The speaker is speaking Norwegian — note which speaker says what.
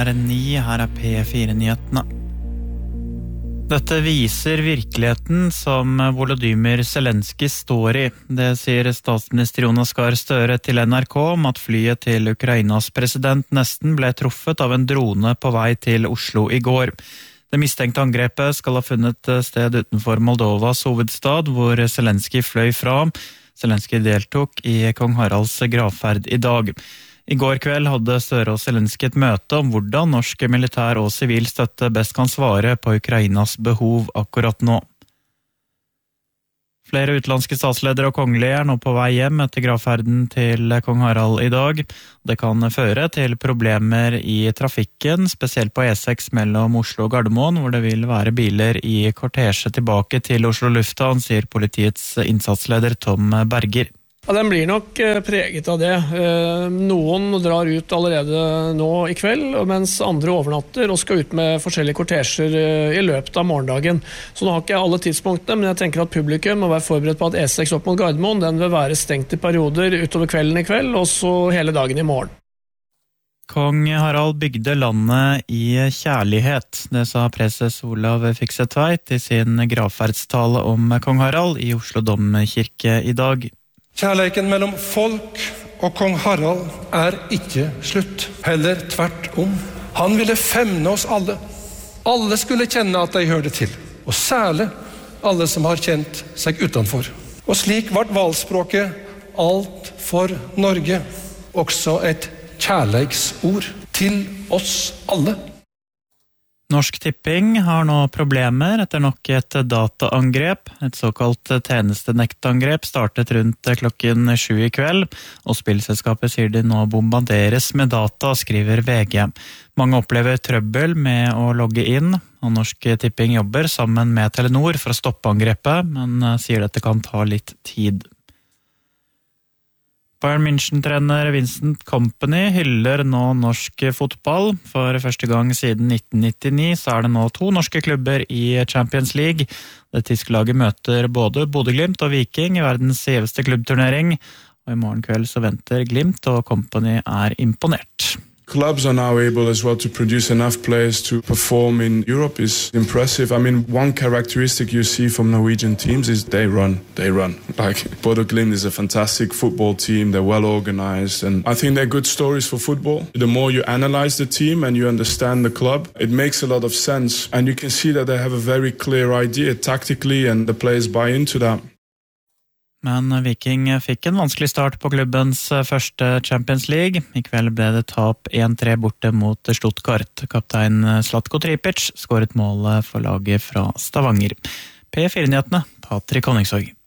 Speaker 1: 9, her P4-nyhetene. Dette viser virkeligheten som Volodymyr Zelenskyj står i. Det sier statsminister Jonas Gahr Støre til NRK om at flyet til Ukrainas president nesten ble truffet av en drone på vei til Oslo i går. Det mistenkte angrepet skal ha funnet sted utenfor Moldovas hovedstad, hvor Zelenskyj fløy fra. Zelenskyj deltok i kong Haralds gravferd i dag. I går kveld hadde Støre og Zelenskyj et møte om hvordan norsk militær og sivil støtte best kan svare på Ukrainas behov akkurat nå. Flere utenlandske statsledere og kongelige nå på vei hjem etter gravferden til kong Harald i dag. Det kan føre til problemer i trafikken, spesielt på E6 mellom Oslo og Gardermoen, hvor det vil være biler i kortesje tilbake til Oslo lufthavn, sier politiets innsatsleder Tom Berger.
Speaker 2: Ja, den blir nok preget av det. Noen drar ut allerede nå i kveld, mens andre overnatter og skal ut med forskjellige kortesjer i løpet av morgendagen. Så nå har ikke jeg alle tidspunktene, men jeg tenker at publikum må være forberedt på at E6 opp mot Gardermoen, den vil være stengt i perioder utover kvelden i kveld, og så hele dagen i morgen.
Speaker 1: Kong Harald bygde landet i kjærlighet. Det sa preses Olav Fiksetveit i sin gravferdstale om kong Harald i Oslo Domkirke i dag.
Speaker 3: Kjærleiken mellom folk og kong Harald ikke slutt. Heller tvert om. Han ville femne oss alle. Alle skulle kjenne at de hørte til. Og særlig alle som har kjent seg utenfor. Og slik ble valgspråket alt for Norge. Også et kjærleiksord til oss alle.
Speaker 1: Norsk Tipping har nå problemer etter nok et dataangrep. Et såkalt tjenestenektangrep startet rundt klokken 7 i kveld, og spillselskapet sier de nå bombarderes med data, skriver VG. Mange opplever trøbbel med å logge inn, og Norsk Tipping jobber sammen med Telenor for å stoppe angrepet, men sier dette kan ta litt tid. Bayern München-trener Vincent Kompany hyller nå norsk fotball. For første gang siden 1999 så det nå 2 norske klubber i Champions League. Det tyske laget møter både Bodø Glimt og Viking i verdens gjeveste klubbturnering. Og i morgen kveld så venter Glimt, og Kompany imponert.
Speaker 4: Clubs are now able as well to produce enough players to perform in Europe is impressive. I mean, one characteristic you see from Norwegian teams is they run. Like, Bodø Glimt is a fantastic football team. They're well organized, and I think they're good stories for football. The more you analyze the team and you understand the club, it makes a lot of sense. And you can see that they have a very clear idea tactically, and the players buy into that.
Speaker 1: Men Viking fikk en vanskelig start på klubbens første Champions League. I kveld ble det tap 1-3 borte mot Stuttgart. Kaptein Zlatko Tripic skåret målet for laget fra Stavanger. P4-nyhetene, Patrik Honningsvåg.